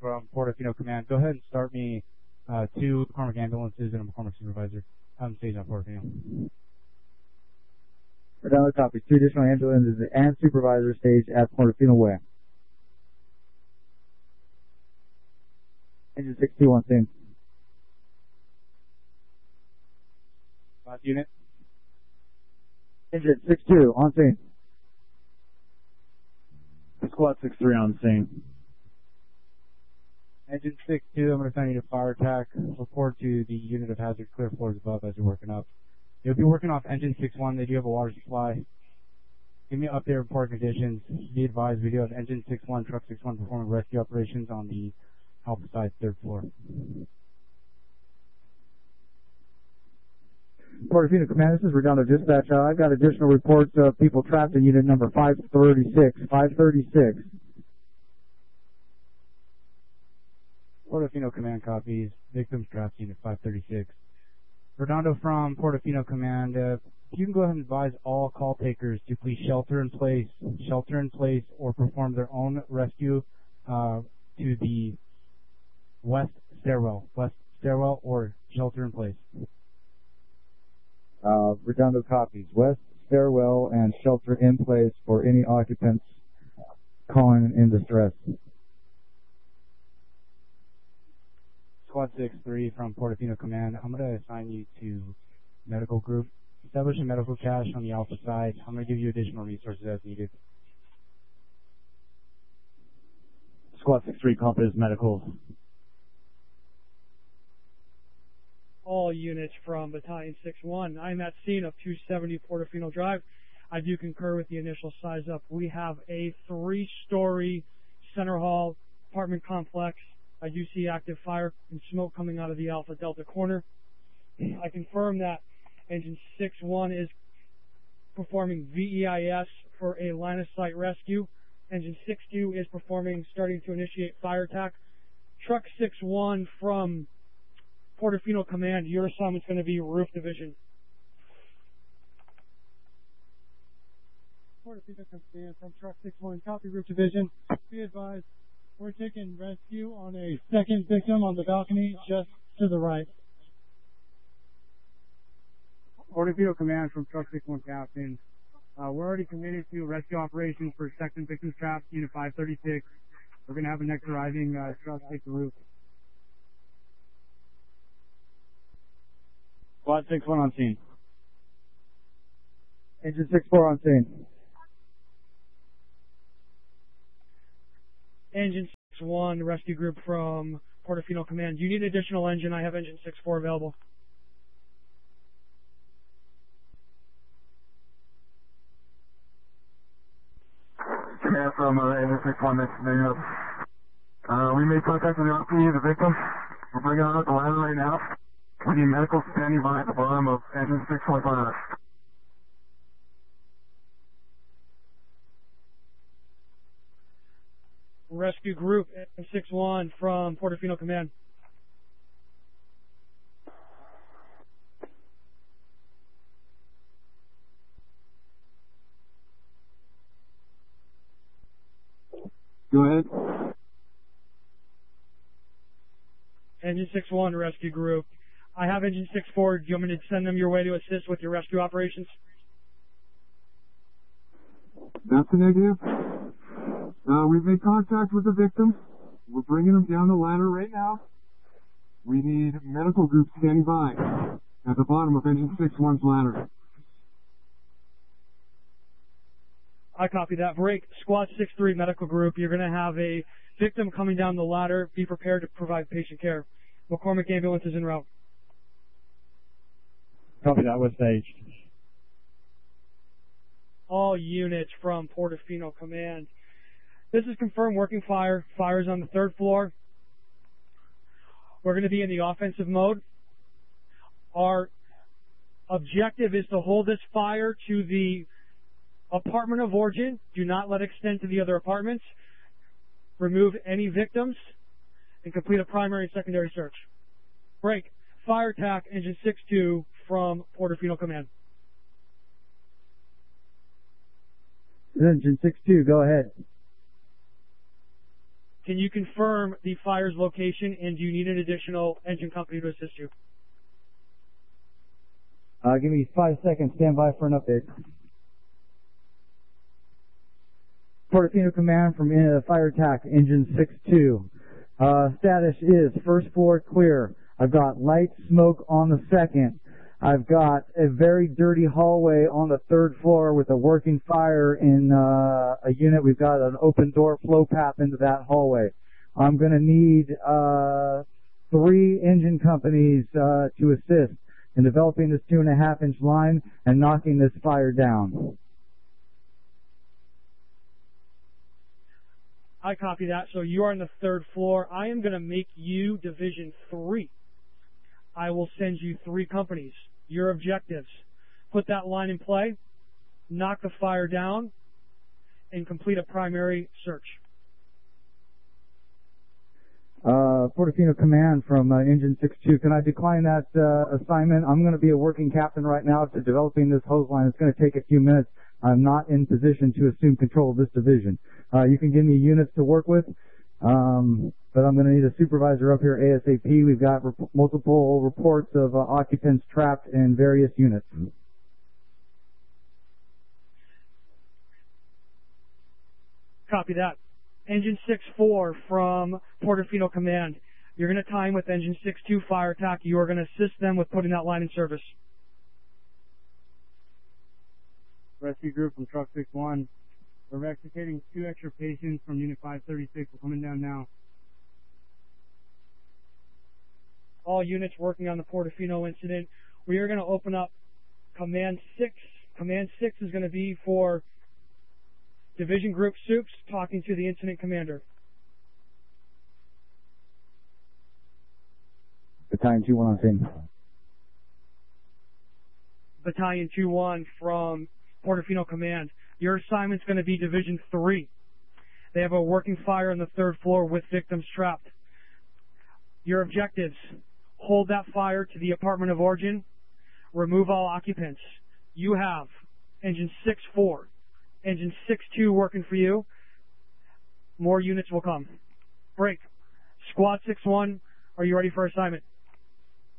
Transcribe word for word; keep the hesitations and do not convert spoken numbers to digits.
from Portofino Command. Go ahead and start me uh, two McCormick ambulances and a McCormick supervisor on stage on Portofino. Redondo copies. Two additional ambulances and supervisor stage at Portofino Way. Engine six two on scene. Last unit. Engine six two on scene. Squad six three on scene. Engine six two, I'm going to assign you to fire attack. Report to the unit of hazard clear floors above as you're working up. You'll be working off engine six one. They do have a water supply. Give me an update report conditions. Be advised, we do have engine six one, truck six one performing rescue operations on the Alpha side, third floor. Portofino Command, this is Redondo Dispatch. Uh, I've got additional reports of people trapped in unit number five thirty-six. five thirty-six. Portofino Command copies. Victims trapped unit five thirty-six. Redondo from Portofino Command. Uh, you can go ahead and advise all call takers to please shelter in place, shelter in place, or perform their own rescue uh, to the west stairwell, west stairwell, or shelter in place. Uh, Redondo copies. West stairwell and shelter in place for any occupants calling in distress. Squad six three from Portofino Command. I'm going to assign you to medical group. Establish a medical cache on the Alpha side. I'm going to give you additional resources as needed. Squad six three copies medical. All units from Battalion six one. I'm at scene of two seventy Portofino Drive. I do concur with the initial size up. We have a three-story center hall apartment complex. I do see active fire and smoke coming out of the Alpha Delta corner. I confirm that engine six one is performing V E I S for a line of sight rescue. Engine six two is performing, starting to initiate fire attack. Truck six one from Portofino Command, your assignment's going to be roof division. Portofino Command from Truck six one, copy roof division. Be advised, we're taking rescue on a second victim on the balcony just to the right. Portofino Command from Truck six one Captain. Uh, we're already committed to rescue operations for second victim trapped, unit five thirty-six. We're going to have the next arriving uh, truck take the roof. Squad six one on scene. Engine six four on scene. Engine six one, rescue group from Portofino Command. You need additional engine. I have engine six four available. Yeah, from uh, engine six one, next to me. Uh, we made contact with the R P, the victim. We're bringing her up the ladder right now. We need medical standing by at the bottom of engine six twenty-five. Rescue group six one from Portofino Command. Go ahead. Engine six one, rescue group. I have engine six four. Do you want me to send them your way to assist with your rescue operations? That's a negative. Uh, we've made contact with the victim. We're bringing them down the ladder right now. We need medical group standing by at the bottom of engine six one's ladder. I copy that. Break. Squad six three, medical group. You're going to have a victim coming down the ladder. Be prepared to provide patient care. McCormick ambulance is en route. Copy that, with stage. All units from Portofino Command. This is confirmed working fire. Fire's on the third floor. We're going to be in the offensive mode. Our objective is to hold this fire to the apartment of origin. Do not let it extend to the other apartments. Remove any victims and complete a primary and secondary search. Break. Fire attack, engine six two from Portofino Command. Engine six two, go ahead. Can you confirm the fire's location, and do you need an additional engine company to assist you? Uh, give me five seconds. Stand by for an update. Portofino Command from uh, Fire Attack, Engine six two. Uh, status is first floor clear. I've got light smoke on the second. I've got a very dirty hallway on the third floor with a working fire in uh, a unit. We've got an open door flow path into that hallway. I'm going to need uh, three engine companies uh, to assist in developing this two and a half inch line and knocking this fire down. I copy that. So you are on the third floor. I am going to make you Division three. I will send you three companies. Your objectives: put that line in play, knock the fire down, and complete a primary search. Uh, Portofino Command from uh, Engine six two. Can I decline that uh, assignment? I'm going to be a working captain right now to developing this hose line. It's going to take a few minutes. I'm not in position to assume control of this division. Uh, you can give me units to work with, um, but I'm going to need a supervisor up here ASAP. We've got rep- multiple reports of uh, occupants trapped in various units. Copy that. Engine six four from Portofino Command. You're going to tie in with Engine six two Fire Attack. You are going to assist them with putting that line in service. Rescue group from Truck six one. We're extricating two extra patients from Unit five thirty-six. We're coming down now. All units working on the Portofino incident. We are going to open up Command six. Command six is going to be for Division Group Soups talking to the incident commander. Battalion two one on scene. Battalion two one from Portofino Command. Your assignment's going to be Division three. They have a working fire on the third floor with victims trapped. Your objectives: hold that fire to the apartment of origin, remove all occupants. You have Engine six four, Engine six two working for you. More units will come. Break. Squad six one, are you ready for assignment?